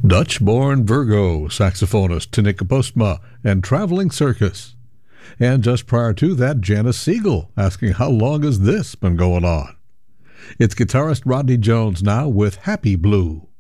Dutch-born Virgo saxophonist Tineke Postma and Traveling Circus. And just prior to that, Janice Siegel asking how long has this been going on? It's guitarist Rodney Jones now with Happy Blue.